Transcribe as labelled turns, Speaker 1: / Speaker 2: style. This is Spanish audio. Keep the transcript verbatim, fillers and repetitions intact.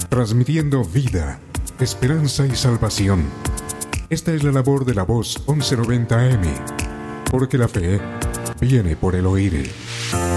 Speaker 1: transmitiendo vida, esperanza y salvación. Esta es la labor de la Voz once noventa A M, porque la fe viene por el oír.